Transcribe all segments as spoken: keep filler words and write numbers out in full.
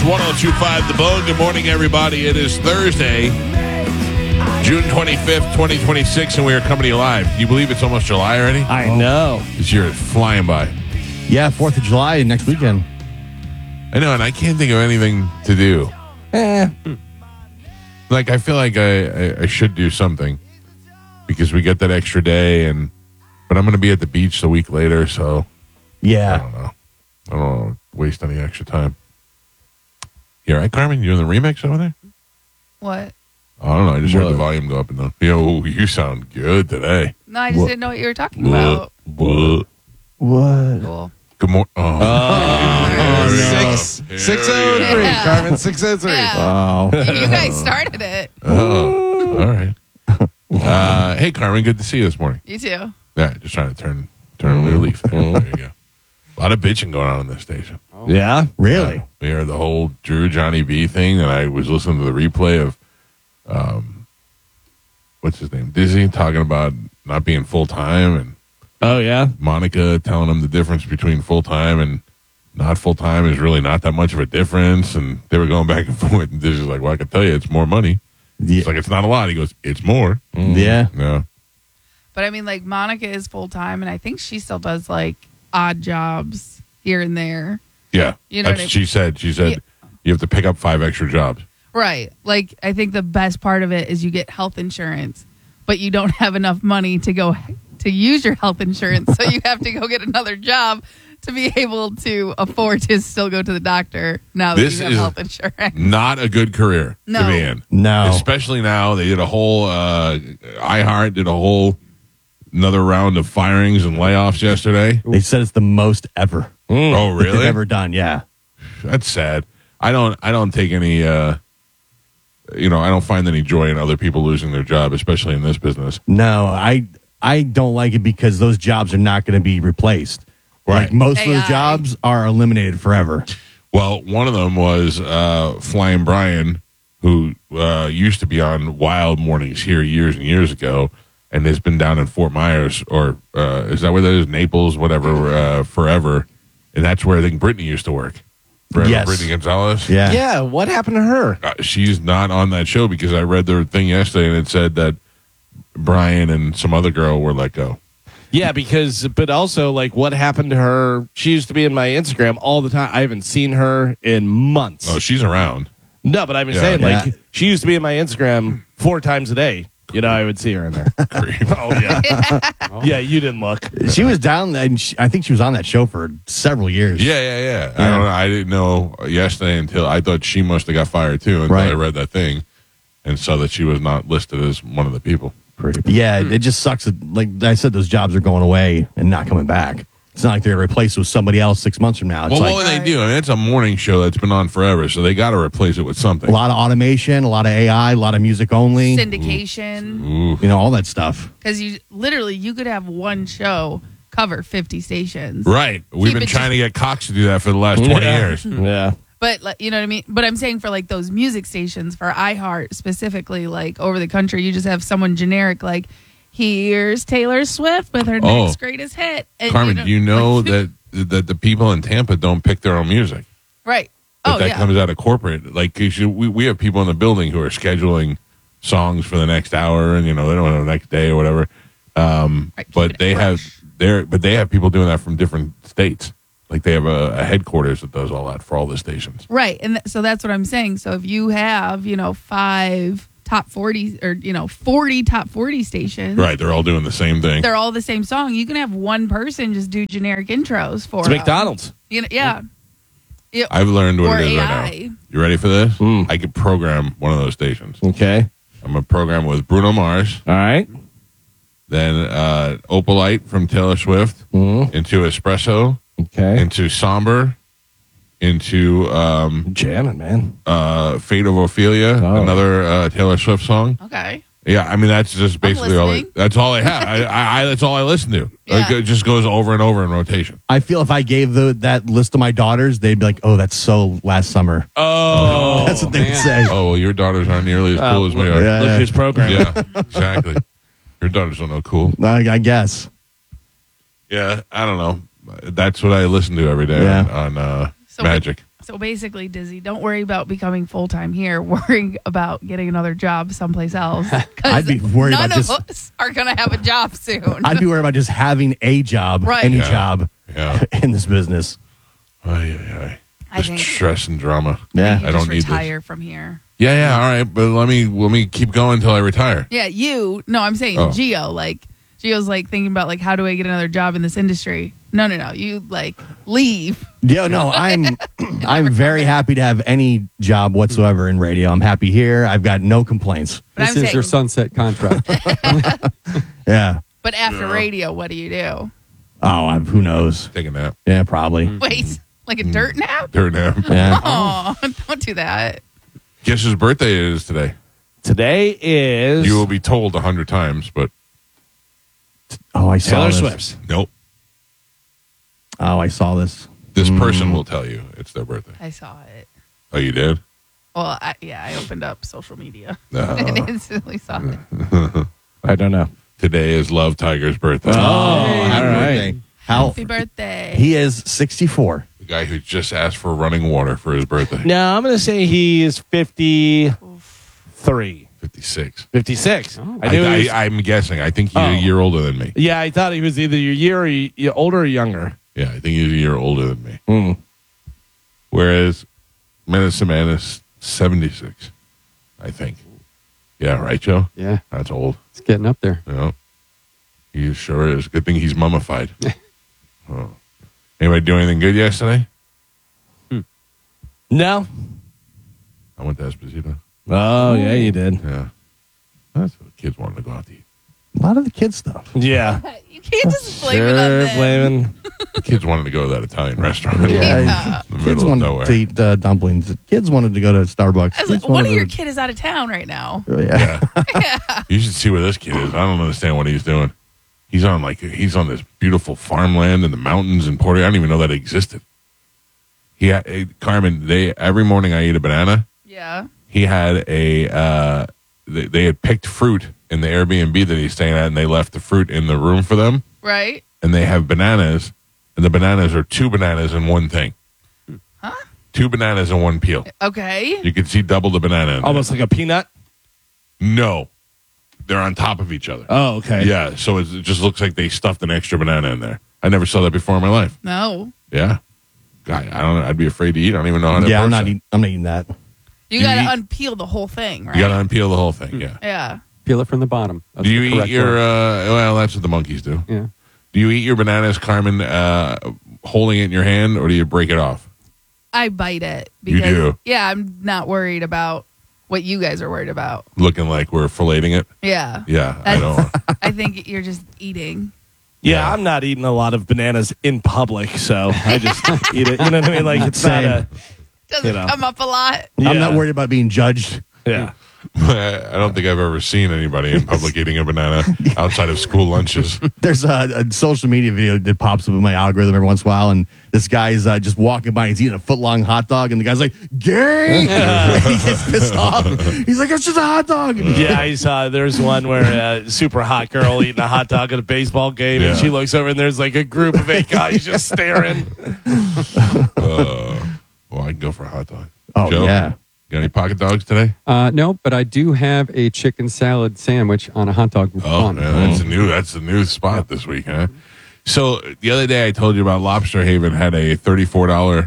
It's one oh two point five The Bone. Good morning, everybody. It is Thursday, June twenty-fifth, twenty twenty-six, and we are coming to you live. Can you believe it's almost July already? I know. This year is flying by. Yeah, fourth of July next weekend. I know, and I can't think of anything to do. Eh. Like, I feel like I, I, I should do something because we get that extra day, and but I'm going to be at the beach the week later, so I Yeah. don't know. I don't want to waste any extra time. You all right, Carmen? You in the remix over there? What? I don't know. I just heard What? the volume go up and down. Yo, you sound good today. No, I just What? didn't know what you were talking about. What? What? Cool. Good morning. Oh, Oh, There we no. go. Six, There six we oh go. three, Yeah. Carmen, six oh three. Yeah. Wow. You guys started it. Oh, all right. Uh, hey, Carmen, good to see you this morning. You too. Yeah, just trying to turn turn a new leaf. There. There you go. A lot of bitching going on in this station. Yeah? Really? Uh, we heard the whole Drew Johnny B thing, and I was listening to the replay of, um, what's his name, Dizzy, talking about not being full time, and Oh, yeah? Monica telling him the difference between full time and not full time is really not that much of a difference, and they were going back and forth. And Dizzy's like, "Well, I can tell you, it's more money." Yeah. It's like it's not a lot. He goes, "It's more." Yeah. No. But I mean, like, Monica is full time, and I think she still does, like, odd jobs here and there. Yeah, You know that's what I- what she said. She said Yeah. you have to pick up five extra jobs. Right. Like, I think the best part of it is you get health insurance, but you don't have enough money to go to use your health insurance. So you have to go get another job to be able to afford to still go to the doctor now that This you have is- health insurance. Not a good career to No. be in. No. Especially now, they did a whole uh, iHeart did a whole another round of firings and layoffs yesterday. They said it's the most ever. Oh, that they've really? ever done, yeah. That's sad. I don't. I don't take any. Uh, you know, I don't find any joy in other people losing their job, especially in this business. No, I I don't like it because those jobs are not going to be replaced. Right. Like most of A I. those jobs are eliminated forever. Well, one of them was uh, Flying Brian, who uh, used to be on Wild Mornings here years and years ago, and has been down in Fort Myers, or uh, is that where that is? Naples, whatever, uh, forever. And that's where I think Brittany used to work. Forever, Yes. Brittany Gonzalez. Yeah. Yeah, what happened to her? Uh, she's not on that show because I read their thing yesterday and it said that Brian and some other girl were let go. Yeah, because, but also, like, what happened to her? She used to be in my Instagram all the time. I haven't seen her in months. Oh, she's around. No, but I've been Yeah. saying, like, Yeah. she used to be in my Instagram four times a day. You know, I would see her in there. Oh, yeah. Yeah, you didn't look. She was down, and she, I think she was on that show for several years. Yeah, yeah, yeah. I don't know. I didn't know yesterday until I thought she must have got fired too until Right. I read that thing and saw that she was not listed as one of the people. Yeah, it just sucks. That, like I said, those jobs are going away and not coming back. It's not like they're replaced with somebody else six months from now. It's Well, like what would they do? I mean, it's a morning show that's been on forever, so they got to replace it with something. a lot of automation, a lot of A I, a lot of music only. Syndication. Ooh. You know, all that stuff. Because you literally, you could have one show cover fifty stations. Right. We've Keep been it trying just- to get Cox to do that for the last twenty Yeah. years. Yeah. But like, you know what I mean? But I'm saying for like those music stations, for iHeart specifically, like over the country, you just have someone generic like, here's Taylor Swift with her Oh. next greatest hit. And, Carmen, do you know like- that that the people in Tampa don't pick their own music? Right. But Oh, that yeah. comes out of corporate. Like 'cause you, we we have people in the building who are scheduling songs for the next hour, and you know they don't know the next day or whatever. Um, Right, keep but it they have fresh. their but they have people doing that from different states. Like they have a, a headquarters that does all that for all the stations. Right. And th- so that's what I'm saying. So if you have, you know, five top forty or, you know, forty top forty stations. Right, they're all doing the same thing. They're all the same song. You can have one person just do generic intros for It's them. McDonald's. You know, yeah. Yeah. I've learned what Or it is A I. right now. You ready for this? Mm. I could program one of those stations. Okay. I'm gonna program with Bruno Mars, All right. then uh, Opalite from Taylor Swift, Mm. into Espresso, Okay. into Somber, into um, Jamming, man. uh, Fate of Ophelia, Oh. another uh, Taylor Swift song. Okay. Yeah, I mean that's just basically all. I, listening. that's all I have. I, I, I that's all I listen to. Like, Yeah. it just goes over and over in rotation. I feel if I gave the that list to my daughters, they'd be like, "Oh, that's so last summer." Oh. That's what they would man. say. Oh well, your daughters aren't nearly as Uh, cool as we are. yeah. Look who's programming. Yeah, exactly. Your daughters don't know cool. I, I guess. Yeah, I don't know. That's what I listen to every day Yeah. on, on uh, So Magic. So basically, Dizzy, don't worry about becoming full time here. Worry about getting another job someplace else. 'Cause I'd be worried none about of just- us are going to have a job soon. I'd be worried about just having a job, Right. any Yeah. job Yeah. in this business. Ay, ay, ay. I Just think- stress and drama. Yeah. You I just don't need this. retire from here. Yeah, yeah, all right, but let me let me keep going until I retire. Yeah, you. No, I'm saying Oh. Gio. Like Gio's like thinking about like how do I get another job in this industry? No, no, no. You like leave. Yeah, no, I'm I'm very happy to have any job whatsoever in radio. I'm happy here. I've got no complaints. But This I'm is saying, your sunset contract. Yeah. but after radio, what do you do? Oh, I'm, who knows? Take a nap. Yeah, probably. Wait, like a dirt nap? Dirt nap. Yeah. Oh, don't do that. Guess whose birthday it is today? Today is You will be told a hundred times, but Oh, I saw Taylor this. Swift's. nope. Oh, I saw this. This person will tell you it's their birthday. I saw it. Oh, you did? Well, I, yeah, I opened up social media No. and instantly saw it. I don't know. Today is Love Tiger's birthday. Oh, Happy all right. birthday. How Happy birthday. he is sixty-four. The guy who just asked for running water for his birthday. No, I'm going to say he is fifty-three. fifty-six. fifty-six. Oh. I knew I, he was, I, I'm guessing. I think he's Oh. a year older than me. yeah, I thought he was either your year or y- older or younger. Yeah, I think he's a year older than me. Hmm. Whereas Medicine Man is seventy-six, I think. Yeah, right, Joe? Yeah, That's old. it's getting up there. Yeah. He sure is. Good thing he's mummified. Oh. Anybody do anything good yesterday? No. I went to Esposito. Oh, yeah, you did. Yeah. That's what the kids wanted to go out to eat. A lot of the kids stuff. Yeah. You can't just blame it on Sure, them. blaming. The kids wanted to go to that Italian restaurant. Yeah. In the Kids middle of wanted nowhere. to eat uh, dumplings. Kids wanted to go to Starbucks. I was like, Kids one wanted of your to- kid is out of town right now. Yeah. Yeah. You should see where this kid is. I don't understand what he's doing. He's on like he's on this beautiful farmland in the mountains in Puerto Rico. I didn't even know that existed. He had, eh, Carmen, they every morning I eat a banana. Yeah. He had a uh, they, they had picked fruit in the Airbnb that he's staying at, and they left the fruit in the room for them. Right? And they have bananas, and the bananas are two bananas in one thing. Huh? Two bananas in one peel. Okay. You can see double the banana. In there. Almost like a peanut. No, they're on top of each other. Oh, okay. Yeah, so it's, it just looks like they stuffed an extra banana in there. I never saw that before in my life. No. Yeah, God, I don't. know. I'd be afraid to eat. I don't even know how to. Yeah, I'm not. it. Eat, I'm not eating that. You Do you got eat- to unpeel the whole thing, right? You got to unpeel the whole thing. Yeah. Yeah. Peel it from the bottom. That's Do you the eat correct your? word. Uh, well, that's what the monkeys do. yeah. Do you eat your bananas, Carmen, uh, holding it in your hand, or do you break it off? I bite it. You Because, do? Yeah, I'm not worried about what you guys are worried about. Looking like we're filleting it. Yeah. Yeah, I That's- don't. I think you're just eating. Yeah, Yeah. I'm not eating a lot of bananas in public, so I just eat it. You know what I mean? Like it's not a. Doesn't You know. come up a lot. I'm Yeah. not worried about being judged. Yeah. I don't think I've ever seen anybody in public eating a banana outside of school lunches. There's a, a social media video that pops up in my algorithm every once in a while, and this guy's uh, just walking by. He's eating a foot long hot dog, and the guy's like, "Gay!" he gets pissed off. He's like, "It's just a hot dog." Yeah, I saw there's one where a super hot girl eating a hot dog at a baseball game, Yeah. and she looks over and there's like a group of eight guys just staring. Uh, well, I can go for a hot dog. Oh, Joe, yeah. Got any pocket dogs today? Uh, no, but I do have a chicken salad sandwich on a hot dog Oh, bun. yeah, that's a new. That's the new spot this week, huh? So the other day I told you about Lobster Haven had a thirty-four dollar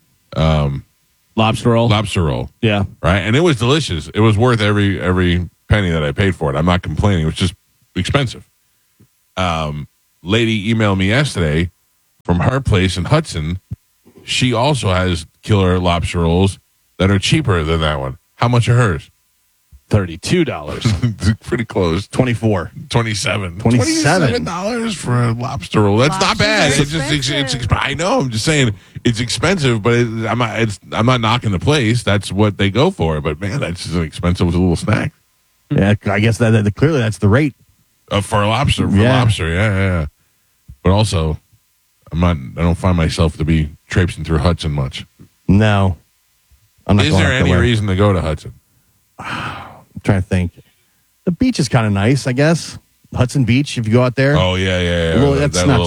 Lobster roll. lobster roll, Yeah. right? And it was delicious. It was worth every every penny that I paid for it. I'm not complaining. It was just expensive. Um, lady emailed me yesterday from her place in Hudson. She also has killer lobster rolls that are cheaper than that one. How much are hers? thirty-two dollars. Pretty close. twenty-four. Twenty-seven. twenty-seven dollars for a lobster roll. That's not Lobster's bad. It's just it's, it's expensive. exp- I know. I'm just saying it's expensive, but it, I'm not. It's I'm not knocking the place. That's what they go for. But man, that's just an expensive little snack Yeah, I guess that, that clearly that's the rate. uh, for a lobster. For Yeah. lobster, yeah, yeah, yeah. But also, I'm not. I don't find myself to be traipsing through Hudson much. No, I'm not Is going there out any there. reason to go to Hudson? I'm trying to think. The beach is kind of nice, I guess. Hudson Beach, if you go out there. Oh yeah, yeah, yeah. Well, that that's that not little too-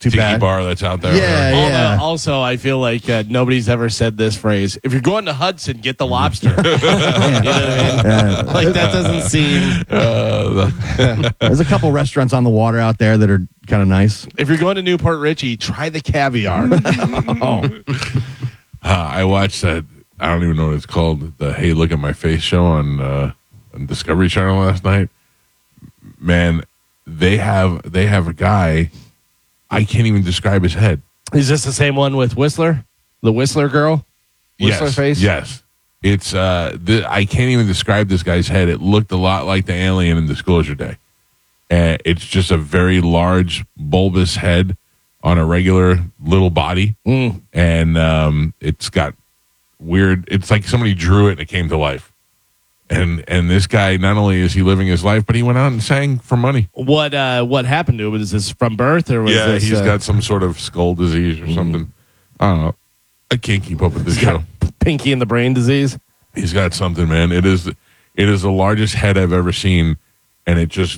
too tiki bad. bar that's out there. Yeah, Although, yeah. also, I feel like uh, nobody's ever said this phrase. If you're going to Hudson, get the lobster. You know what I mean? Yeah. Like, that doesn't seem. Uh, There's a couple restaurants on the water out there that are kind of nice. If you're going to Newport Richie, try the caviar. Oh, Uh, I watched that. I don't even know what it's called. The Hey, Look at My Face show on, uh, on Discovery Channel last night. Man, they have they have a guy. I can't even describe his head. Is this the same one with Whistler? The Whistler girl? Whistler yes, face? Yes. It's. Uh, the, I can't even describe this guy's head. It looked a lot like the alien in Disclosure Day. And it's just a very large, bulbous head on a regular little body, Mm. and um, it's got weird. It's like somebody drew it and it came to life. And and this guy, not only is he living his life, but he went out and sang for money. What uh, what happened to him? Was this from birth or was Yeah, this, he's uh, got some sort of skull disease or something. I don't know. I can't keep up with this he's got show. pinky in the brain disease? He's got something, man. It is it is the largest head I've ever seen, and it just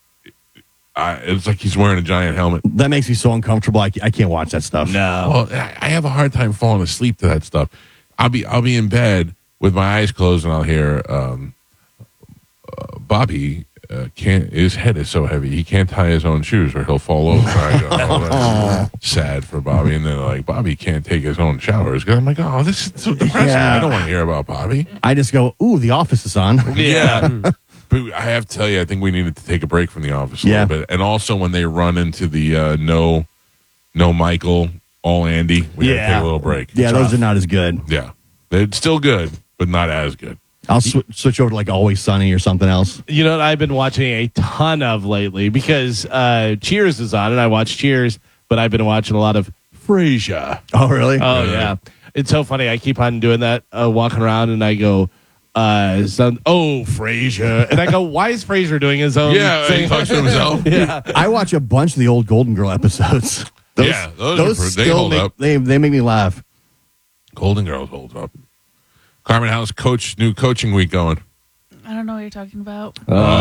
I, it's like he's wearing a giant helmet. that makes me so uncomfortable. I, I can't watch that stuff. No. Well, I I have a hard time falling asleep to that stuff. I'll be I'll be in bed with my eyes closed, and I'll hear um, uh, Bobby uh, can't. His head is so heavy he can't tie his own shoes, or he'll fall over. I go, oh, that's sad for Bobby. And then like Bobby can't take his own showers. Because I'm like, oh, this is so depressing. Yeah. I don't want to hear about Bobby. I just go, ooh, The Office is on. Yeah. But I have to tell you, I think we needed to take a break from The Office a Yeah. little bit. And also when they run into the uh, no, no Michael, all Andy, we got to Yeah. take a little break. Yeah, Tough. those are not as good. Yeah. It's still good, but not as good. I'll sw- switch over to like Always Sunny or something else. You know what I've been watching a ton of lately because uh, Cheers is on and I watch Cheers, but I've been watching a lot of Frasier. Oh, really? Oh Yeah. yeah, it's so funny. I keep on doing that, uh, walking around, and I go, uh, son, "Oh, Frasier," and I go, "Why is Frasier doing his own?" Yeah, thing? he talks to himself. yeah. I watch a bunch of the old Golden Girl episodes. Those, Yeah, those are pr- they still hold make, up. They, they make me laugh. Golden Girls holds up. Carmen, how's coach new coaching week going? I don't know what you're talking about.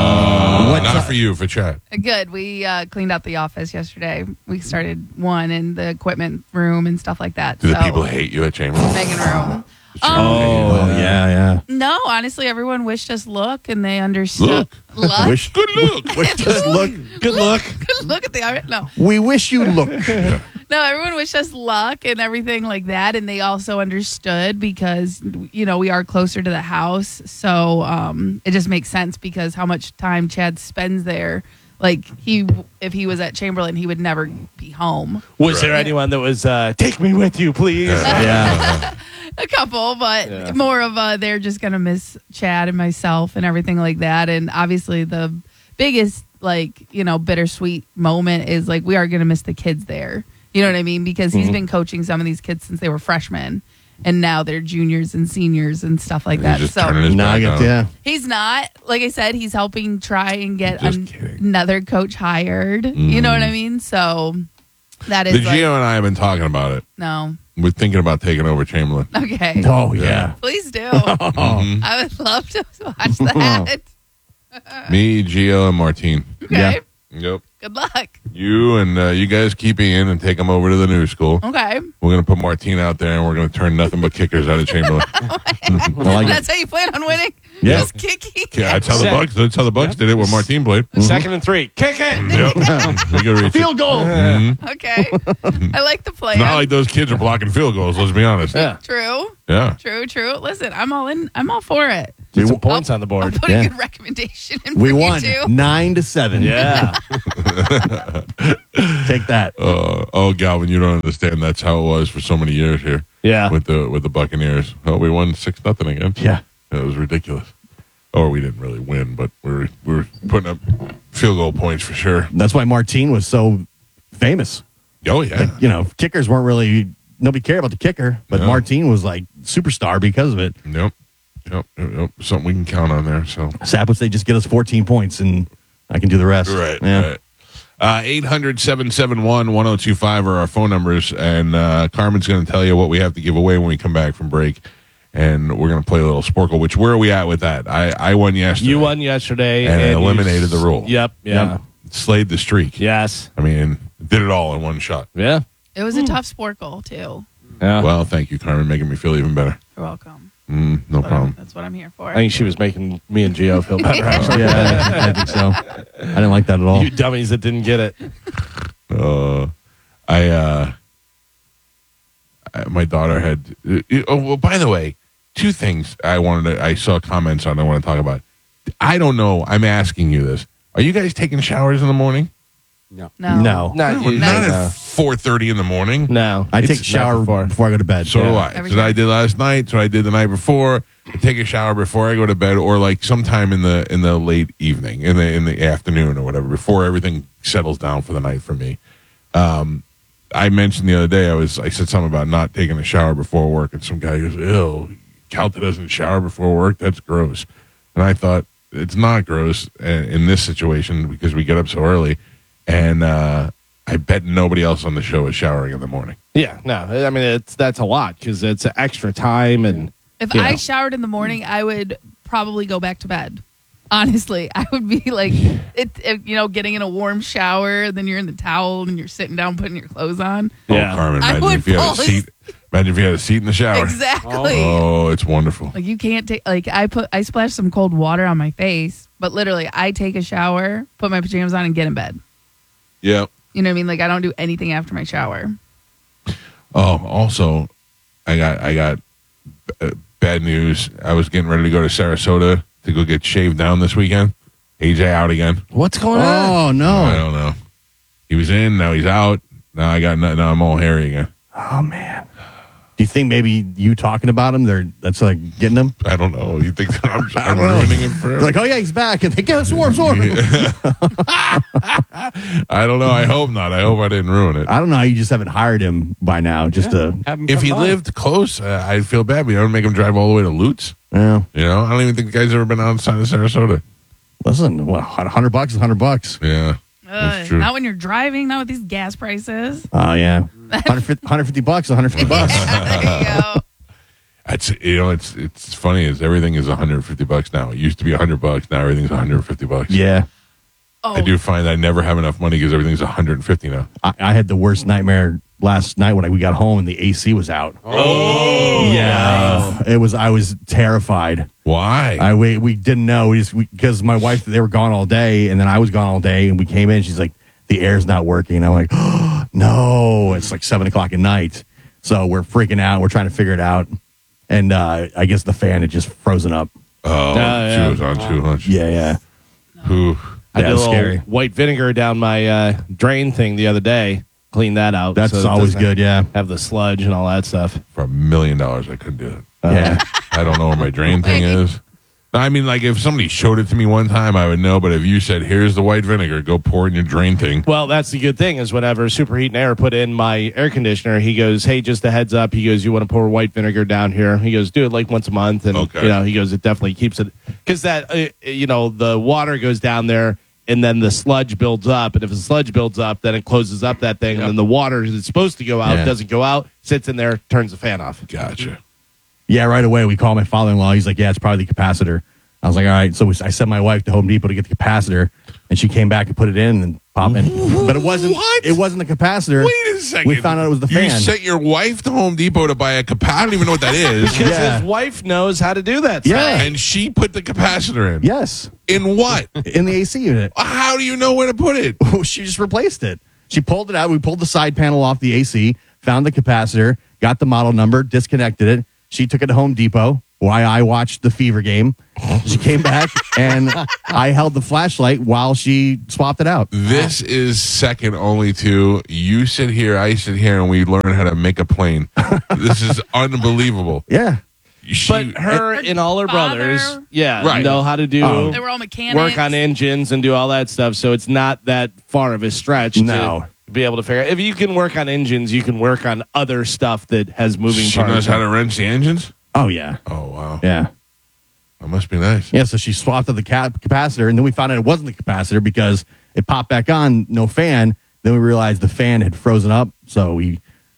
Uh, What not ti- for you, for chat. Good. We uh, cleaned out the office yesterday. We started one in the equipment room and stuff like that. Do the so, people hate you at Chamberlain? Megan room. Oh, Oh, yeah, yeah. No, honestly, everyone wished us luck, and they understood. Look. Luck. Wish, Good look. wish just look. Good luck. Good look at the no. We wish you look. No, everyone wished us luck and everything like that, and they also understood because you know we are closer to the house, so um, it just makes sense because how much time Chad spends there. Like he, if he was at Chamberlain, he would never be home. Was there anyone that was uh, take me with you, please? Yeah. A couple, but Yeah. more of a they're just gonna miss Chad and myself and everything like that. And obviously, the biggest like you know bittersweet moment is like we are gonna miss the kids there. You know what I mean? Because he's been coaching some of these kids since they were freshmen, and now they're juniors and seniors and stuff like that. He's just So turning his back Nugget, on. yeah. he's not like I said. He's helping try and get Just an- kidding. another coach hired. You know what I mean? So that is The like, Gio and I have been talking about it. no. We're thinking about taking over Chamberlain. Okay. Oh, yeah. Please do. Mhm. I would love to watch that. Me, Gio, and Martine. Okay. Yeah. Yep. Good luck. You and uh, you guys keep Ian and take him over to the new school. Okay. We're going to put Martine out there, and we're going to turn nothing but kickers out of Chamberlain. I like it. That's how you plan on winning? Yeah. Just kicking. Yeah, that's how the Set. Bucks. That's how the Bucks did it when Martine played. Second and three, kick it. Yep. We gotta reach it. Field goal. Mhm. Okay. I like the plan. Not like those kids are blocking field goals. Let's be honest. Yeah, True. Yeah. True, true. Listen, I'm all in. I'm all for it. get some We- points on the I'll board. put Yeah. a good recommendation in We for won you too. nine to seven. Yeah, Take that. Uh, oh, Galvin, you don't understand. That's how it was for so many years here yeah. with the with the Buccaneers. Oh, we won six nothing again. Yeah. It was ridiculous. Or we didn't really win, but we were we were putting up field goal points for sure. That's why Martine was so famous. Oh yeah. You know, kickers weren't really, nobody cared about the kicker, but No. Martine was like superstar because of it. Yep. Yep. Yep. Yep. Something we can count on there. So. Sap would say, just get us fourteen points and I can do the rest. Right. Yeah. Right. Uh, eight hundred, seven seven one, one oh two five are our phone numbers, and uh, Carmen's going to tell you what we have to give away when we come back from break, and we're going to play a little Sporkle, which, where are we at with that? I, I won yesterday. You won yesterday And you eliminated s- the rule. Yep. Yeah. Yep. Slayed the streak. Yes. I mean, Did it all in one shot. Yeah. It was a tough sporkle too. Yeah. Well, thank you, Carmen, making me feel even better. You're welcome. Mm, no But problem. That's what I'm here for. I think she was making me and Gio feel better. actually. Yeah, I think so. I didn't like that at all. You dummies that didn't get it. Uh, I, uh, I, my daughter had. Uh, oh, well, by the way, two things I wanted to. I saw comments on. I want to talk about. I don't know. I'm asking you this. Are you guys taking showers in the morning? No. no. No. Not Not you. at No. four thirty in the morning. No. I It's take a shower not before. before. I go to bed. So do Yeah. I. Every So I time. did last night. So I did the night before. I take a shower before I go to bed, or like sometime in the in the late evening, in the in the afternoon or whatever, before everything settles down for the night for me. Um, I mentioned the other day I was I said something about not taking a shower before work, and some guy goes, "Ew, Calta doesn't shower before work. That's gross." And I thought it's not gross uh, in this situation because we get up so early, and uh, I bet nobody else on the show is showering in the morning. Yeah. No. I mean, it's that's a lot because it's extra time and. If you I know. showered in the morning, I would probably go back to bed. Honestly, I would be like, it, it, you know, getting in a warm shower, then you're in the towel and you're sitting down putting your clothes on. Yeah. Oh, Carmen, I imagine would if you had a fall seat. Imagine if you had a seat in the shower. Exactly. Oh, it's wonderful. Like you can't take like I put I splash some cold water on my face, but literally I take a shower, put my pajamas on, and get in bed. Yeah. You know what I mean? Like I don't do anything after my shower. Oh, also, I got I got uh, bad news. I was getting ready to go to Sarasota to go get shaved down this weekend. A J out again. What's going on? Oh I no! don't know. He was in. Now he's out. Now I got. Now I'm all hairy again. Oh man! Do you think maybe you talking about him? They're that's like getting him. I don't know. You think that I'm, I'm don't know. ruining him for They're him? like, oh yeah, he's back, and they go swarm, swarm. I don't know. I hope not. I hope I didn't ruin it. I don't know how you just haven't hired him by now. Just to Have 'em If come he by. lived close, uh, I'd feel bad. But I don't make him drive all the way to Lutz. yeah. You know, I don't even think the guy's ever been outside of Sarasota. Listen, what, a hundred bucks, is a hundred bucks. Yeah, Uh, that's true. not when you're driving, not with these gas prices. Oh yeah, one hundred fifty, one hundred fifty bucks, one hundred fifty bucks. there you go. It's you know, it's it's funny is everything is one hundred fifty bucks now. It used to be one hundred bucks. Now everything's one hundred fifty bucks. Yeah, Oh, I do find I never have enough money because everything's one hundred fifty now. I, I had the worst nightmare last night when I, we got home and the A C was out. Oh, Yeah, it was. I was terrified. why? I we, we didn't know we just because my wife they were gone all day and then I was gone all day and we came in. She's like, the air's not working. I'm like, oh, no. It's like seven o'clock at night, so we're freaking out. We're trying to figure it out, and uh, I guess the fan had just frozen up. oh, yeah. she was on too much. Yeah, yeah. Who? I Yeah, did a it's little scary. white vinegar down my uh, drain thing the other day. Clean that out. That's so it always doesn't good. Yeah, Have the sludge and all that stuff. For a million dollars, I couldn't do it. yeah. I don't know where my drain thing is. I mean, like if somebody showed it to me one time, I would know. But if you said, "Here's the white vinegar, go pour it in your drain thing," Well, that's the good thing is whenever Superheat and Air put in my air conditioner, he goes, "Hey, just a heads up." He goes, "You want to pour white vinegar down here?" He goes, "Do it like once a month," and Okay. you know, he goes, "It definitely keeps it because that uh, you know the water goes down there." And then the sludge builds up, and if the sludge builds up, then it closes up that thing, and then the water that's supposed to go out Yeah. doesn't go out, sits in there, turns the fan off. gotcha. Yeah, right away we call my father-in-law. He's like, "Yeah, it's probably the capacitor." I was like, "All right." So we, I sent my wife to Home Depot to get the capacitor, and she came back and put it in and pop in. But it wasn't. What? It wasn't the capacitor. Wait a second. We found out it was the You fan. sent your wife to Home Depot to buy a capacitor. I don't even know what that is. Because Yeah. his wife knows how to do that. Yeah. And she put the capacitor in. Yes, In what? in the A C unit. How do you know where to put it? She just replaced it. She pulled it out. We pulled the side panel off the A C, found the capacitor, got the model number, disconnected it. She took it to Home Depot. Why I watched the Fever game. She came back and I held the flashlight while she swapped it out. This is second only to you sit here, I sit here, and we learn how to make a plane. This is unbelievable. Yeah. She, But her and all her Father. brothers, yeah, Right. know how to do Oh. They were all mechanics. work on engines and do all that stuff. So it's not that far of a stretch No. to be able to figure out. If you can work on engines, you can work on other stuff that has moving she parts. knows how to wrench the engines? Oh, yeah. Oh, wow. Yeah. That must be nice. Yeah. So she swapped out the cap- capacitor, and then we found out it wasn't the capacitor because it popped back on, no fan. Then we realized the fan had frozen up. So we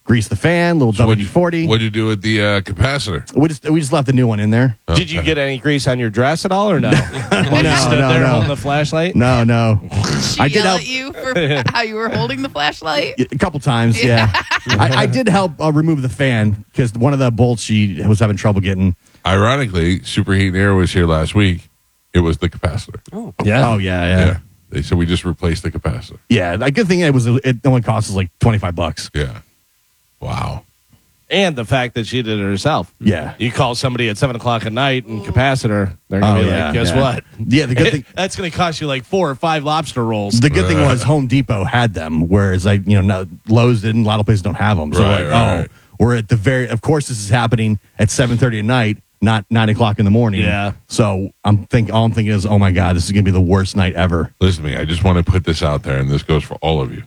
grease the fan, little So what'd W you- forty. What'd you do with the uh, capacitor? We just we just left the new one in there. Did you get any grease on your dress at all, or no? While No, you stood no, there no. holding the flashlight. No, no. She I did yell help- at you for how you were holding the flashlight. A couple times, yeah. I, I did help uh, remove the fan because one of the bolts she was having trouble getting. Ironically, Superheat and Air was here last week. It was the capacitor. Oh, Yeah. Oh yeah, yeah, Yeah. yeah. They said we just replaced the capacitor. The good thing it was it only cost us like twenty five bucks. Yeah. Wow. And the fact that she did it herself. Yeah. You call somebody at seven o'clock at night and capacitor, they're gonna Oh, be yeah, like, "Guess yeah. what? Yeah, the good thing That's gonna cost you like four or five lobster rolls." the good thing was Home Depot had them, whereas like you know no, Lowe's didn't. A lot of places don't have them. So Right, like, right, oh, right. we're at the very. Of course, this is happening at seven thirty at night, not nine o'clock in the morning. Yeah. So I'm think all I'm thinking is, oh my god, this is gonna be the worst night ever. Listen to me. I just want to put this out there, and this goes for all of you.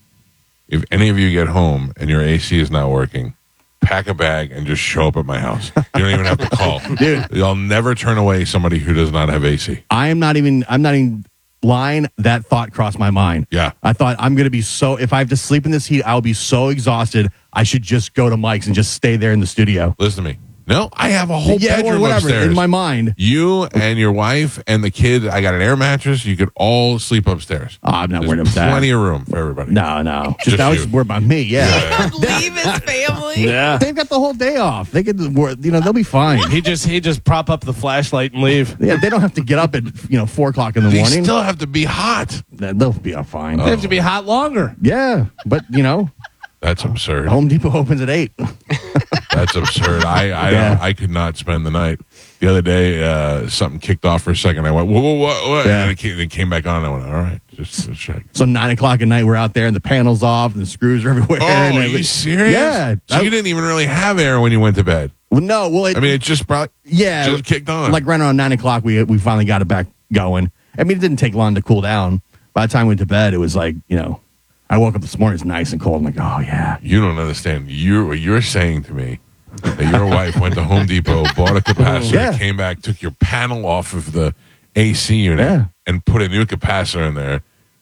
If any of you get home and your A C is not working, pack a bag and just show up at my house. You don't even have to call. Dude. I'll never turn away somebody who does not have A C. I am not even. I'm not even lying. That thought crossed my mind. Yeah. I thought I'm gonna be so. If I have to sleep in this heat, I'll be so exhausted. I should just go to Mike's and just stay there in the studio. Listen to me. No, I have a whole Yeah, or bedroom whatever. upstairs. In my mind, You and your wife and the kid, I got an air mattress. You could all sleep upstairs. oh, I'm not There's worried about that. plenty of room for everybody. No, no. Just, Just I was you. just worried about me. Yeah. Leave his family. Yeah. They've got the whole day off. They could, wor- you know, they'll be fine. He just he just prop up the flashlight and leave. Yeah, they don't have to get up at you know four o'clock in the They morning. still have to be hot. They'll be all fine. They have to be hot longer. Yeah, but you know, That's absurd. Home Depot opens at eight. That's absurd. I I, Yeah. don't, I could not spend the night. The other day, uh, something kicked off for a second. I went, whoa, whoa, whoa, whoa. Yeah. And it came, it came back on. I went, all right, just, just check. So nine o'clock at night, we're out there, and the panels off, and the screws are everywhere. Oh, and are everything. you serious? Yeah. So I- you didn't even really have air when you went to bed. Well, no, well, it, I mean, it just brought, yeah, just kicked on. like right around nine o'clock, we we finally got it back going. I mean, it didn't take long to cool down. By the time we went to bed, it was like you know, I woke up this morning, it's nice and cold. I'm like, oh yeah, You don't understand. You what you're saying to me that your wife went to Home Depot, bought a capacitor, Yeah. came back, took your panel off of the A C unit, Yeah. and put a new capacitor in there.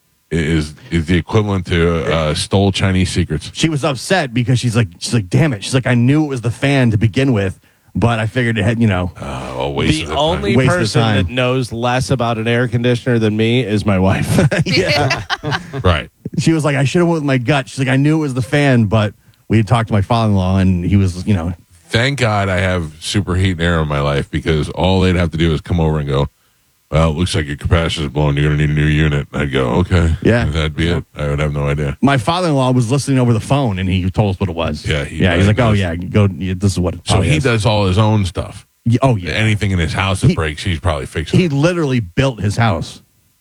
Is is the equivalent to uh, stole Chinese secrets? she was upset because she's like, she's like, damn it, she's like, I knew it was the fan to begin with, but I figured it had, you know, Uh, oh, waste The of the only time. Waste of person time. that knows less about an air conditioner than me is my wife. yeah. Right. She was like, I should have went with my gut. She's like, I knew it was the fan, but we had talked to my father-in-law, and he was, you know, Thank God I have superheat and air in my life because all they'd have to do is come over and go, well, it looks like your capacitor's blown. You're going to need a new unit. And I'd go, okay. Yeah. And that'd be it. I would have no idea. my father-in-law was listening over the phone, and he told us what it was. Yeah, he yeah. He's does. like, oh yeah, go. Yeah, this is what. It So probably he is. does all his own stuff. Yeah, oh yeah. Anything in his house that He- breaks, he's probably fixing. He it. literally built his house.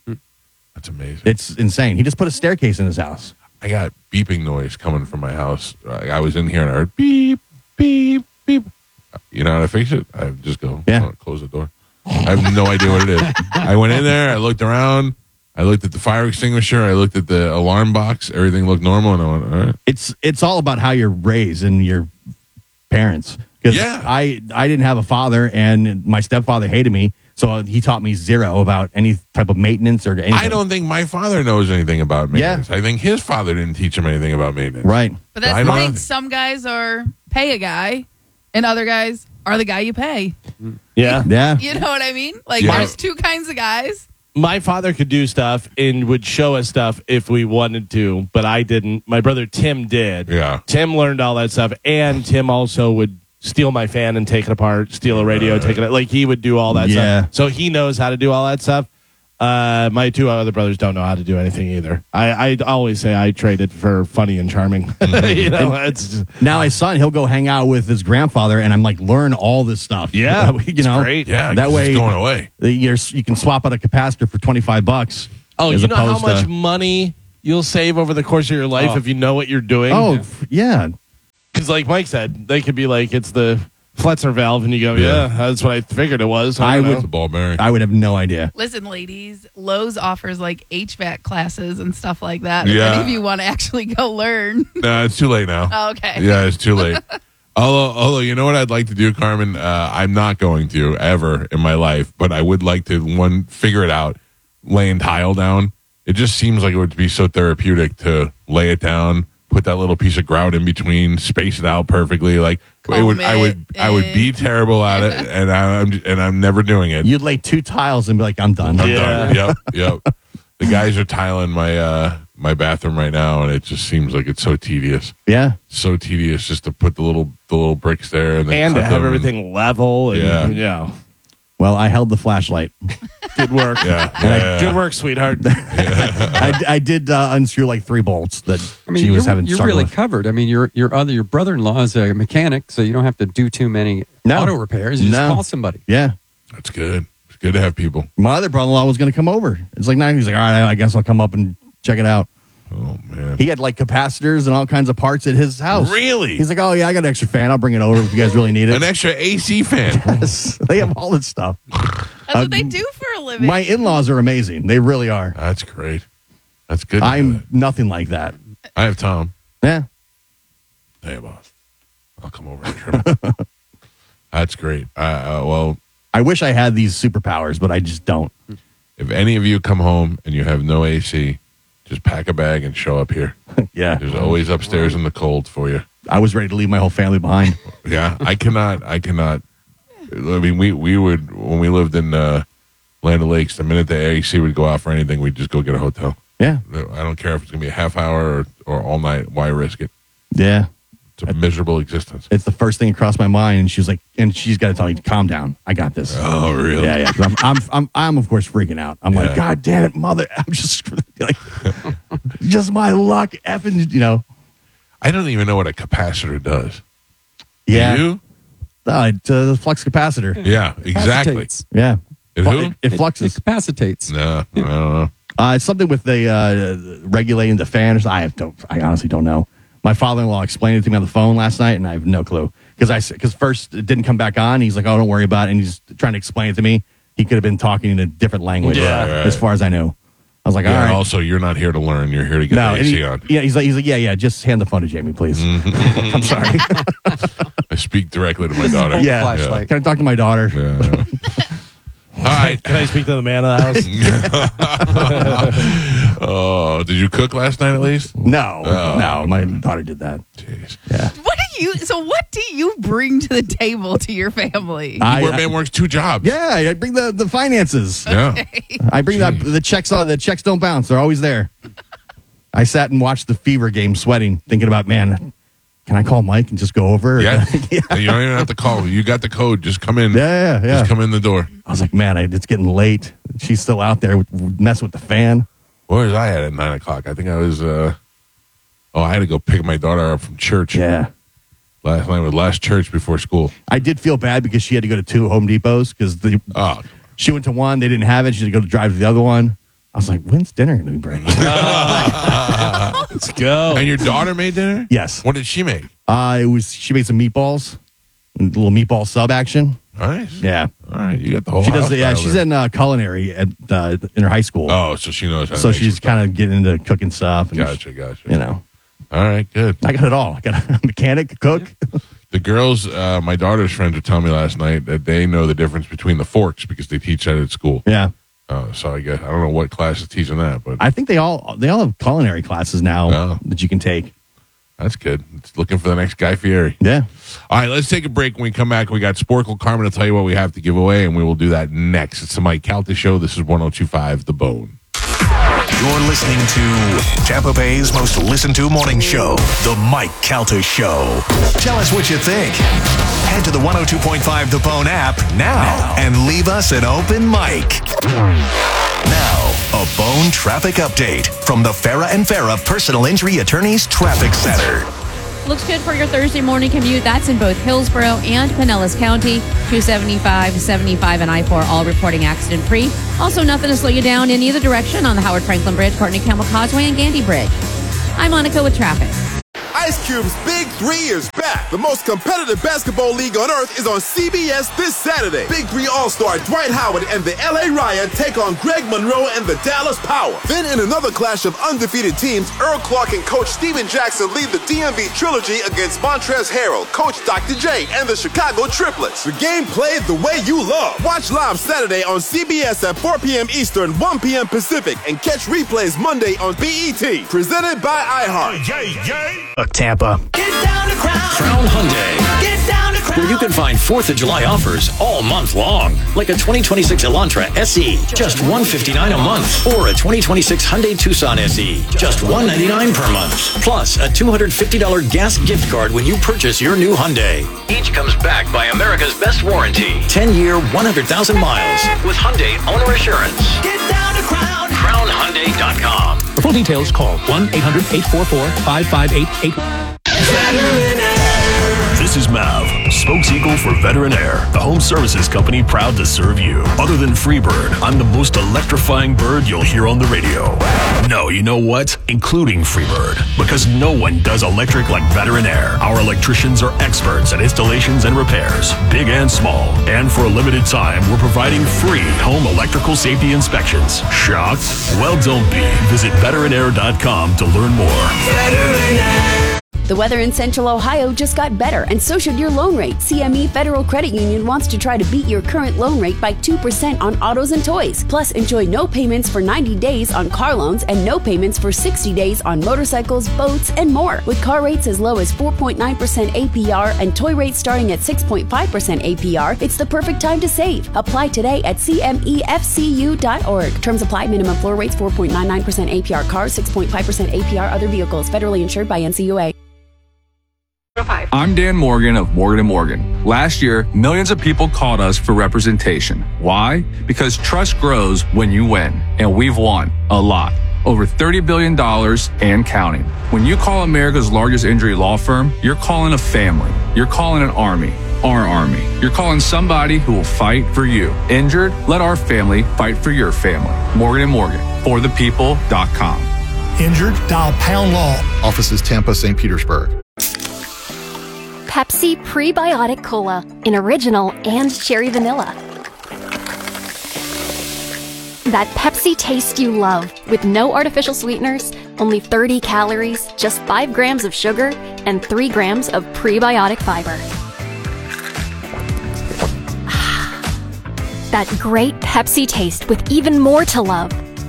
That's amazing. It's insane. He just put a staircase in his house. I got beeping noise coming from my house. I I was in here and I heard beep, beep, beep. You know how to fix it? I just go, Yeah. oh, close the door. I have no idea what it is. I went in there, I looked around, I looked at the fire extinguisher, I looked at the alarm box, everything looked normal, and I went, all right. It's it's all about how you're raised and your parents. Because Yeah. I I didn't have a father, and my stepfather hated me, so he taught me zero about any type of maintenance or anything. I don't think my father knows anything about maintenance. I think his father didn't teach him anything about maintenance. Right. But that's I the don't thing. know. Some guys are pay a guy, and other guys are the guy you pay. Yeah. Yeah. You know what I mean? Like, Yeah. there's two kinds of guys. My father could do stuff and would show us stuff if we wanted to, but I didn't. My brother Tim did. Yeah. Tim learned all that stuff, and Tim also would steal my fan and take it apart, steal a radio, take it like he would do all that Yeah. stuff. So he knows how to do all that stuff. Uh, my two other brothers don't know how to do anything either. I, I always say I traded for funny and charming. you know, it's just, Now my son, he'll go hang out with his grandfather, and I'm like, learn all this stuff. Yeah, you it's know, great. Yeah, That 'cause way, it's going away. you're, you can swap out a capacitor for twenty-five bucks. oh, as you know how opposed much to- money you'll save over the course of your life Oh. if you know what you're doing. Oh, f- yeah. Because, like Mike said, they could be like, it's the Fletzer valve, and you go, yeah, Yeah. that's what I figured it was. I don't would- know. The ball bearing. I would have no idea. Listen, ladies, Lowe's offers like H V A C classes and stuff like that. If Yeah. any of you want to actually go learn. No, it's too late now. Oh, okay. Yeah, it's too late. although, although you know what I'd like to do, Carmen, uh, I'm not going to ever in my life, but I would like to one figure it out, laying tile down. It just seems like it would be so therapeutic to lay it down, put that little piece of grout in between, space it out perfectly. Like it Comb would, I would, it I would be in. terrible at it, and I'm and I'm never doing it. You'd lay two tiles and be like, I'm done. I'm Yeah. done. Yep, yep. The guys are tiling my uh, my bathroom right now, and it just seems like it's so tedious. Yeah. So tedious just to put the little the little bricks there and then And to cut have them. everything level. And, Yeah. yeah. Well, I held the flashlight. Good work. Yeah, yeah, yeah. Good work, sweetheart. I, I did uh, unscrew like three bolts that I mean, she was you're, having you're struggle really with. covered. I mean, your your other your brother-in-law is a mechanic, so you don't have to do too many No. auto repairs. You No. just call somebody. Yeah. That's good. It's good to have people. My other brother-in-law was going to come over. It's like, nine. He's like, all right, I guess I'll come up and check it out. Oh man. He had like capacitors and all kinds of parts at his house. Really? He's like, oh, yeah, I got an extra fan. I'll bring it over if you guys really need it. An extra A C fan. Yes. They have all this stuff. That's what they do for a living. My in-laws are amazing. They really are. That's great. That's good. to I'm have nothing like that. that. I have Tom. Yeah. Hey, boss. I'll come over and trim it. That's great. Uh, uh, well, I wish I had these superpowers, but I just don't. if any of you come home and you have no A C, just pack a bag and show up here. Yeah. There's always upstairs in the cold for you. I was ready to leave my whole family behind. Yeah, I cannot. I cannot. I mean, we we would when we lived in uh, Land O'Lakes. The minute the A C would go out for anything, we'd just go get a hotel. Yeah. I don't care if it's gonna be a half hour or, or all night. Why risk it? Yeah. It's a miserable existence. It's the first thing across my mind. And she was like, and she's got to tell me, calm down. I got this. Oh, really? Yeah, yeah. 'Cause I'm, I'm, I'm, I'm, of course, freaking out. I'm Yeah. like, God damn it, mother. I'm just like, just my luck. Effing, you know. I don't even know what a capacitor does. Yeah. Do you? Uh, it's a flux capacitor. Yeah, exactly. Capacitates. Yeah. It Flu- who? It, it It fluxes. capacitates. No, I don't know. Uh, it's something with the uh, regulating the fan. or something. I don't. I honestly don't know. My father-in-law explained it to me on the phone last night, and I have no clue. Because I because first it didn't come back on. He's like, "Oh, don't worry about it," and he's trying to explain it to me. He could have been talking in a different language, Yeah. uh, Right. as far as I knew. I was like, Yeah, "All and right." also, you're not here to learn. You're here to get No, the A and C he- on. yeah, he's like, he's like, yeah, yeah. Just hand the phone to Jamie, please. Mm-hmm. I'm sorry. I speak directly to my This is a daughter. bold Yeah. flashlight. Can I talk to my daughter? Yeah. All right. Can I speak to the man of the house? Oh, did you cook last night at least? No, Oh. no. My daughter did that. Jeez. Yeah. What do you? So what do you bring to the table to your family? I, Where I- man works two jobs. yeah, I bring the, the finances. Yeah. I bring the, the checks on. The checks don't bounce. They're always there. I sat and watched the Fever game, sweating, thinking about, man, can I call Mike and just go over? Yeah. yeah. You don't even have to call. You got the code. Just come in. Yeah, yeah, yeah. Just come in the door. I was like, man, I, it's getting late. She's still out there with- messing with the fan. Where was I at at nine o'clock? I think I was. uh Oh, I had to go pick my daughter up from church. Yeah. Last night was last church before school. I did feel bad because she had to go to two Home Depots because the Oh, she went to one, they didn't have it. She had to go to drive to the other one. I was like, when's dinner going to be ready? Let's go. and your daughter made dinner? Yes. What did she make? Uh, it was she made some meatballs, a little meatball sub action. Nice. Yeah, All right. You got the whole. she does. house Yeah, dialed she's in. in uh, culinary at uh, in her high school. Oh, so she knows. How to so make she's some stuff. kind of getting into cooking stuff. And Gotcha. Gotcha. You know, All right. Good. I got it all. I got a mechanic, a cook. The girls, uh, my daughter's friends were telling me last night that they know the difference between the forks because they teach that at school. Yeah, Uh, so I guess I don't know what class is teaching that, but I think they all they all have culinary classes now Oh. that you can take. that's good. It's looking for the next Guy Fieri. Yeah. All right, let's take a break. When we come back, we got Sporkle Carmen to tell you what we have to give away, and we will do that next. It's the Mike Calta Show. This is one oh two point five The Bone. You're listening to Tampa Bay's most listened to morning show, The Mike Calta Show. Tell us what you think. Head to the one oh two point five The Bone app now and leave us an open mic. Now, a Bone traffic update from the Farah and Farah Personal Injury Attorneys Traffic Center. Looks good for your Thursday morning commute. That's in both Hillsborough and Pinellas County. two seventy-five, seventy-five, and I four all reporting accident-free. Also, nothing to slow you down in either direction on the Howard Franklin Bridge, Courtney Campbell Causeway, and Gandy Bridge. I'm Monica with traffic. Ice Cube's Big Three is back. The most competitive basketball league on earth is on C B S this Saturday. Big Three All-Star Dwight Howard and the L A Riot take on Greg Monroe and the Dallas Power. Then in another clash of undefeated teams, Earl Clark and Coach Steven Jackson lead the D M V trilogy against Montrezl Harrell, Coach Doctor J, and the Chicago Triplets. The game played the way you love. Watch live Saturday on C B S at four p.m. Eastern, one p.m. Pacific, and catch replays Monday on B E T. Presented by iHeart. Yay, yay! Uh, Tampa. Get down to Crown. Crown Hyundai. Get down to Crown. Where you can find fourth of July offers all month long. Like a twenty twenty-six Elantra S E, just one hundred fifty-nine dollars a month. Or a twenty twenty-six Hyundai Tucson S E, just one hundred ninety-nine dollars per month. Plus a two hundred fifty dollars gas gift card when you purchase your new Hyundai. Each comes backed by America's best warranty. ten-year, one hundred thousand miles with Hyundai Owner Assurance. Get down to Crown. crown hyundai dot com. For full details, call one eight hundred eight four four five five eight eight. This is Mav, spokespeople for Veteran Air, the home services company proud to serve you. Other than Freebird, I'm the most electrifying bird you'll hear on the radio. No, you know what? Including Freebird, because no one does electric like Veteran Air. Our electricians are experts at installations and repairs, big and small. And for a limited time, we're providing free home electrical safety inspections. Shocked? Well, don't be. Visit veteran air dot com to learn more. Veteran Air. The weather in Central Ohio just got better, and so should your loan rate. C M E Federal Credit Union wants to try to beat your current loan rate by two percent on autos and toys. Plus, enjoy no payments for ninety days on car loans and no payments for sixty days on motorcycles, boats, and more. With car rates as low as four point nine percent A P R and toy rates starting at six point five percent A P R, it's the perfect time to save. Apply today at C M E F C U dot org. Terms apply. Minimum floor rates four point nine nine percent A P R cars, six point five percent A P R other vehicles. Federally insured by N C U A. I'm Dan Morgan of Morgan and Morgan. Last year, millions of people called us for representation. Why? Because trust grows when you win, and we've won a lot. Over thirty billion dollars and counting. When you call America's largest injury law firm, you're calling a family. You're calling an army. Our army. You're calling somebody who will fight for you. Injured? Let our family fight for your family. Morgan and Morgan. For the people dot com. Injured? Dial Pound Law. Offices Tampa, Saint Petersburg. Pepsi Prebiotic Cola in original and cherry vanilla. That Pepsi taste you love with no artificial sweeteners, only thirty calories, just five grams of sugar, and three grams of prebiotic fiber. That great Pepsi taste with even more to love.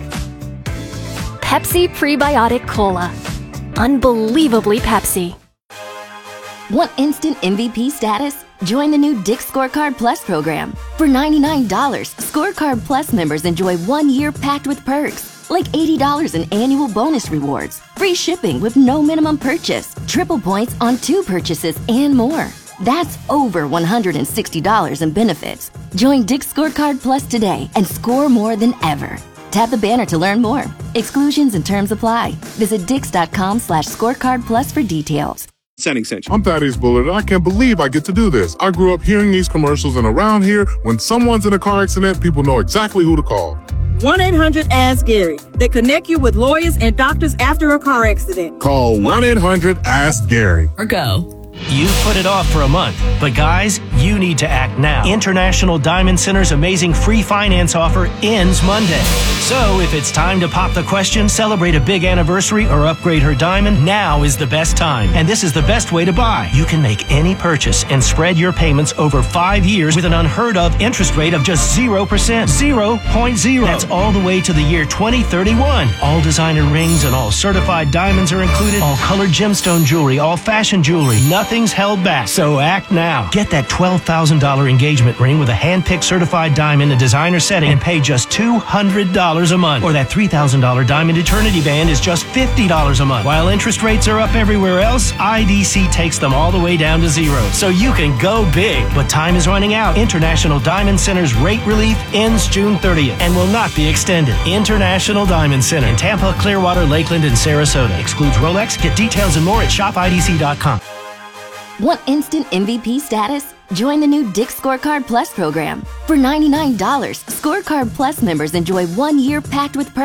Pepsi Prebiotic Cola. Unbelievably Pepsi. Want instant M V P status? Join the new Dick's Scorecard Plus program. For ninety-nine dollars, Scorecard Plus members enjoy one year packed with perks, like eighty dollars in annual bonus rewards, free shipping with no minimum purchase, triple points on two purchases, and more. That's over one hundred sixty dollars in benefits. Join Dick's Scorecard Plus today and score more than ever. Tap the banner to learn more. Exclusions and terms apply. Visit dix.com slash scorecard plus for details. Sounding Central. I'm Thaddeus Bullard, and I can't believe I get to do this. I grew up hearing these commercials, and around here, when someone's in a car accident, people know exactly who to call. one eight hundred ask Gary. They connect you with lawyers and doctors after a car accident. Call one eight hundred ask Gary. Or go. You've put it off for a month, but guys, you need to act now. International Diamond Center's amazing free finance offer ends Monday. So if it's time to pop the question, celebrate a big anniversary, or upgrade her diamond, now is the best time. And this is the best way to buy. You can make any purchase and spread your payments over five years with an unheard of interest rate of just zero percent. zero point zero. That's all the way to the year twenty thirty-one. All designer rings and all certified diamonds are included. All colored gemstone jewelry, all fashion jewelry. Nothing's held back. So act now. Get that twelve thousand dollars engagement ring with a hand-picked certified diamond, a designer setting, and pay just two hundred dollars a month. Or that three thousand dollars diamond eternity band is just fifty dollars a month. While interest rates are up everywhere else, I D C takes them all the way down to zero. So you can go big. But time is running out. International Diamond Center's rate relief ends June thirtieth and will not be extended. International Diamond Center in Tampa, Clearwater, Lakeland, and Sarasota. Excludes Rolex. Get details and more at shop I D C dot com. Want instant M V P status? Join the new Dick's Scorecard Plus program. For ninety-nine dollars, Scorecard Plus members enjoy one year packed with perks,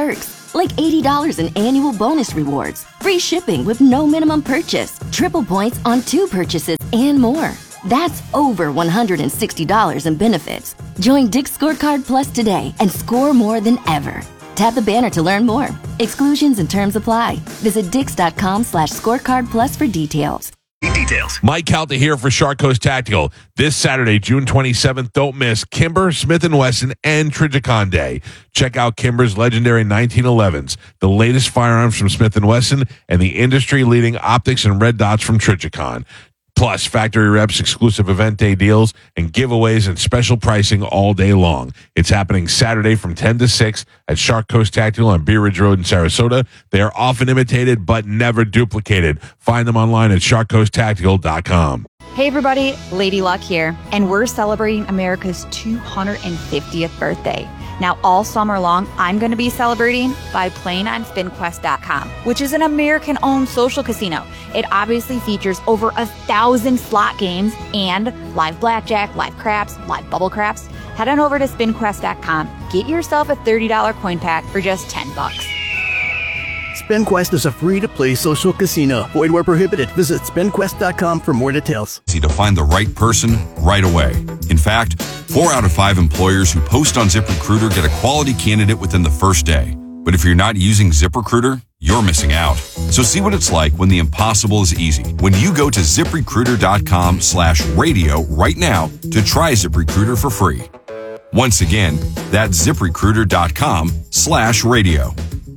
like eighty dollars in annual bonus rewards, free shipping with no minimum purchase, triple points on two purchases, and more. That's over one hundred sixty dollars in benefits. Join Dick's Scorecard Plus today and score more than ever. Tap the banner to learn more. Exclusions and terms apply. Visit dix.com slash scorecard plus for details. Details. Mike Calta here for Shark Coast Tactical. This Saturday, June twenty-seventh, don't miss Kimber, Smith and Wesson, and Trijicon Day. Check out Kimber's legendary nineteen elevens, the latest firearms from Smith and Wesson, and the industry-leading optics and red dots from Trijicon. Plus, factory reps, exclusive event day deals, and giveaways and special pricing all day long. It's happening Saturday from ten to six at Shark Coast Tactical on Bee Ridge Road in Sarasota. They are often imitated but never duplicated. Find them online at shark coast tactical dot com. Hey everybody, Lady Luck here, and we're celebrating America's two hundred fiftieth birthday. Now, all summer long, I'm going to be celebrating by playing on spin quest dot com, which is an American-owned social casino. It obviously features over a thousand slot games and live blackjack, live craps, live bubble craps. Head on over to spin quest dot com. Get yourself a thirty dollars coin pack for just ten bucks. SpinQuest is a free-to-play social casino. Void where prohibited. Visit spin quest dot com for more details. Easy to find the right person right away. In fact, four out of five employers who post on ZipRecruiter get a quality candidate within the first day. But if you're not using ZipRecruiter, you're missing out. So see what it's like when the impossible is easy. When you go to ZipRecruiter.com slash radio right now to try ZipRecruiter for free. Once again, that's ZipRecruiter.com slash radio.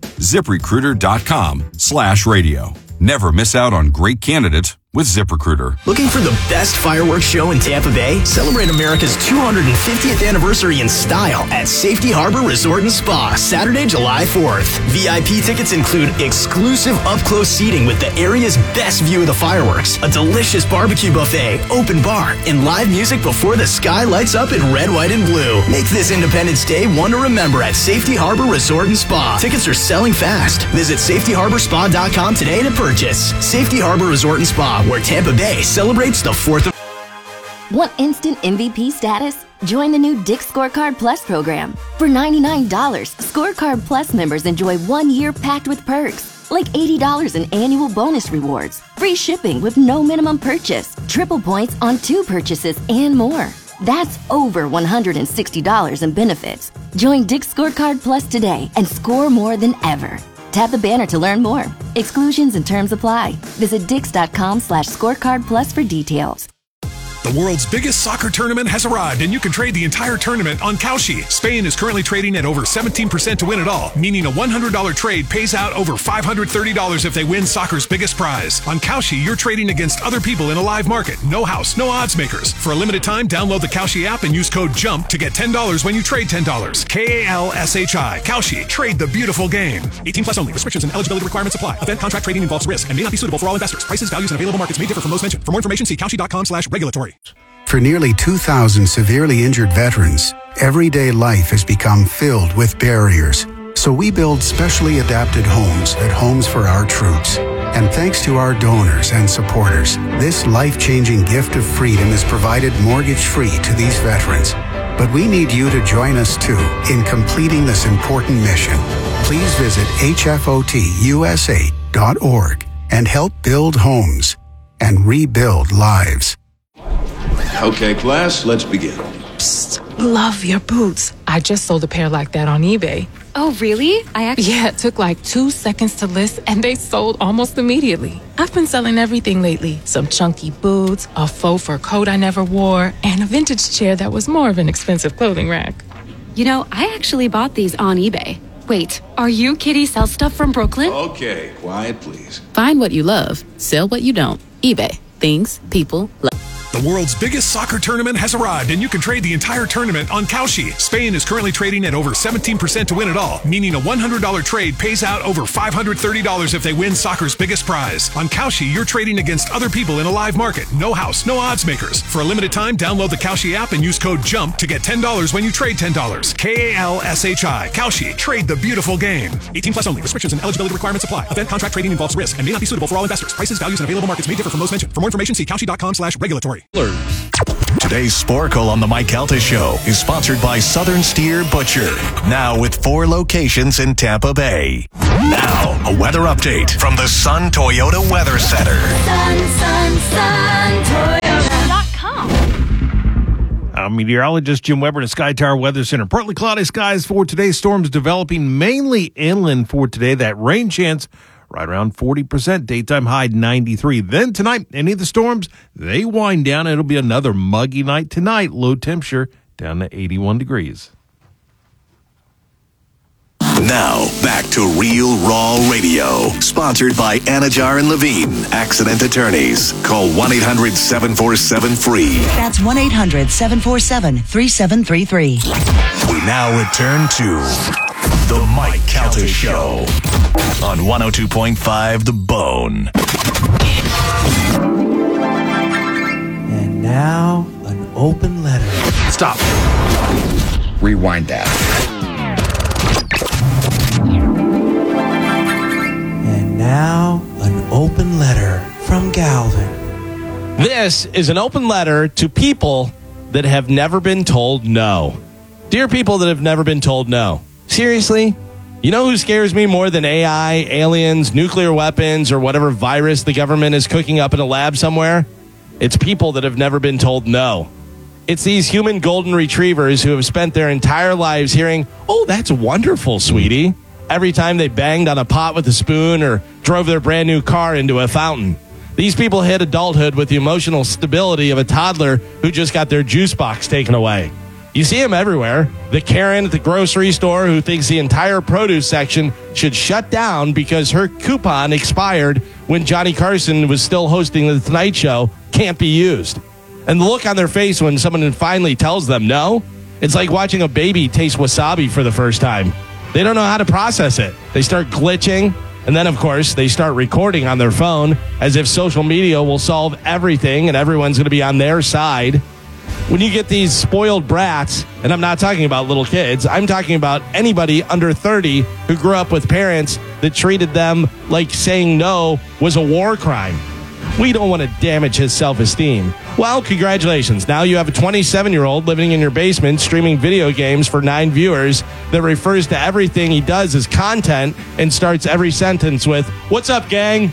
ZipRecruiter.com slash radio. Never miss out on great candidates with ZipRecruiter. Looking for the best fireworks show in Tampa Bay? Celebrate America's two hundred fiftieth anniversary in style at Safety Harbor Resort and Spa, Saturday, July fourth. V I P tickets include exclusive up-close seating with the area's best view of the fireworks, a delicious barbecue buffet, open bar, and live music before the sky lights up in red, white, and blue. Make this Independence Day one to remember at Safety Harbor Resort and Spa. Tickets are selling fast. Visit safety harbor spa dot com today to purchase. Safety Harbor Resort and Spa, where Tampa Bay celebrates the fourth of... Want instant M V P status? Join the new Dick's Scorecard Plus program. For ninety-nine dollars, Scorecard Plus members enjoy one year packed with perks, like eighty dollars in annual bonus rewards, free shipping with no minimum purchase, triple points on two purchases, and more. That's over one hundred sixty dollars in benefits. Join Dick's Scorecard Plus today and score more than ever. Tap the banner to learn more. Exclusions and terms apply. Visit dix.com slash scorecard plus for details. The world's biggest soccer tournament has arrived, and you can trade the entire tournament on Kalshi. Spain is currently trading at over seventeen percent to win it all, meaning a one hundred dollars trade pays out over five hundred thirty dollars if they win soccer's biggest prize. On Kalshi, you're trading against other people in a live market. No house, no odds makers. For a limited time, download the Kalshi app and use code JUMP to get ten dollars when you trade ten dollars. K A L S H I. Kalshi. Trade the beautiful game. eighteen plus only. Restrictions and eligibility requirements apply. Event contract trading involves risk and may not be suitable for all investors. Prices, values, and available markets may differ from those mentioned. For more information, see kalshi.com slash regulatory. For nearly two thousand severely injured veterans, everyday life has become filled with barriers. So we build specially adapted homes at Homes for Our Troops. And thanks to our donors and supporters, this life-changing gift of freedom is provided mortgage-free to these veterans. But we need you to join us too in completing this important mission. Please visit H F O T U S A dot org and help build homes and rebuild lives. Okay, class, let's begin. Psst, love your boots. I just sold a pair like that on eBay. Oh, really? I actually... Yeah, it took like two seconds to list, and they sold almost immediately. I've been selling everything lately. Some chunky boots, a faux fur coat I never wore, and a vintage chair that was more of an expensive clothing rack. You know, I actually bought these on eBay. Wait, are you Kitty Sell Stuff from Brooklyn? Okay, quiet, please. Find what you love, sell what you don't. eBay. Things people love. The world's biggest soccer tournament has arrived, and you can trade the entire tournament on Kalshi. Spain is currently trading at over seventeen percent to win it all, meaning a one hundred dollars trade pays out over five hundred thirty dollars if they win soccer's biggest prize. On Kalshi, you're trading against other people in a live market. No house, no odds makers. For a limited time, download the Kalshi app and use code JUMP to get ten dollars when you trade ten dollars. K A L S H I. Kalshi. Trade the beautiful game. eighteen plus only. Restrictions and eligibility requirements apply. Event contract trading involves risk and may not be suitable for all investors. Prices, values, and available markets may differ from those mentioned. For more information, see kalshi.com slash regulatory. Today's Sporkle on the Mike Calta Show is sponsored by Southern Steer Butcher. Now with four locations in Tampa Bay. Now, a weather update from the Sun Toyota Weather Center. Sun, sun, sun, Toyota dot com. I'm meteorologist Jim Weber at Sky Tower Weather Center. Partly cloudy skies for today. Storms developing mainly inland for today. That rain chance right around forty percent. Daytime high ninety-three. Then tonight, any of the storms, they wind down. It'll be another muggy night tonight. Low temperature down to eighty-one degrees. Now, back to Real Raw Radio. Sponsored by Anajar and Levine, Accident Attorneys. Call one eight hundred seven four seven free. That's one eight hundred seven four seven three seven three three. We now return to The Mike Calta Show on one oh two point five The Bone. And now, an open letter. Stop. Rewind that. And now, an open letter from Galvin. This is an open letter to people that have never been told no. Dear people that have never been told no. Seriously? You know who scares me more than A I, aliens, nuclear weapons, or whatever virus the government is cooking up in a lab somewhere? It's people that have never been told no. It's these human golden retrievers who have spent their entire lives hearing, "Oh, that's wonderful, sweetie," every time they banged on a pot with a spoon or drove their brand new car into a fountain. These people hit adulthood with the emotional stability of a toddler who just got their juice box taken away. You see them everywhere. The Karen at the grocery store who thinks the entire produce section should shut down because her coupon expired when Johnny Carson was still hosting The Tonight Show can't be used. And the look on their face when someone finally tells them no, it's like watching a baby taste wasabi for the first time. They don't know how to process it. They start glitching, and then, of course, they start recording on their phone as if social media will solve everything and everyone's going to be on their side. When you get these spoiled brats, and I'm not talking about little kids, I'm talking about anybody under thirty who grew up with parents that treated them like saying no was a war crime. We don't want to damage his self-esteem. Well, congratulations. Now you have a twenty-seven-year-old living in your basement streaming video games for nine viewers that refers to everything he does as content and starts every sentence with, "What's up, gang?"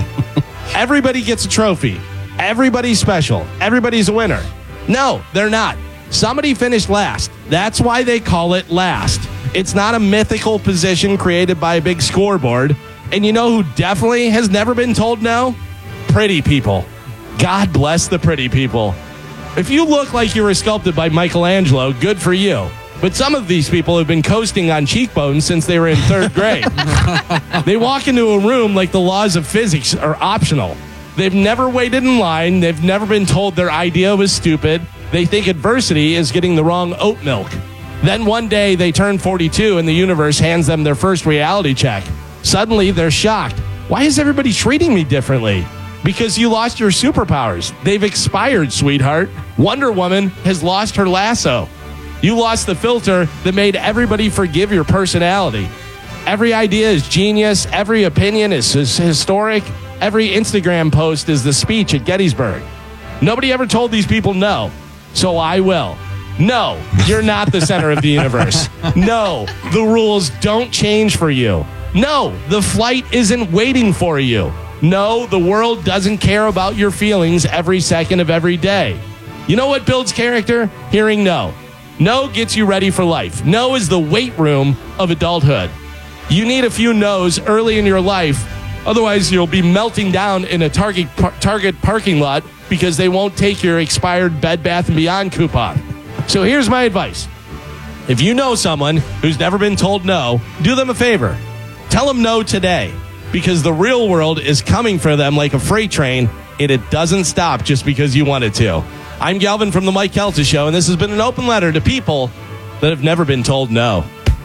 Everybody gets a trophy. Everybody's special. Everybody's a winner. No, they're not. Somebody finished last. That's why they call it last. It's not a mythical position created by a big scoreboard. And you know who definitely has never been told no? Pretty people. God bless the pretty people. If you look like you were sculpted by Michelangelo, good for you. But some of these people have been coasting on cheekbones since they were in third grade. They walk into a room like the laws of physics are optional. They've never waited in line. They've never been told their idea was stupid. They think adversity is getting the wrong oat milk. Then one day they turn forty-two and the universe hands them their first reality check. Suddenly they're shocked. Why is everybody treating me differently? Because you lost your superpowers. They've expired, sweetheart. Wonder Woman has lost her lasso. You lost the filter that made everybody forgive your personality. Every idea is genius. Every opinion is, is historic. Every Instagram post is the speech at Gettysburg. Nobody ever told these people no, so I will. No, you're not the center of the universe. No, the rules don't change for you. No, the flight isn't waiting for you. No, the world doesn't care about your feelings every second of every day. You know what builds character? Hearing no. No gets you ready for life. No is the weight room of adulthood. You need a few no's early in your life. Otherwise, you'll be melting down in a Target, par- Target parking lot because they won't take your expired Bed Bath and Beyond coupon. So here's my advice. If you know someone who's never been told no, do them a favor. Tell them no today because the real world is coming for them like a freight train, and it doesn't stop just because you want it to. I'm Galvin from The Mike Calta Show, and this has been an open letter to people that have never been told no.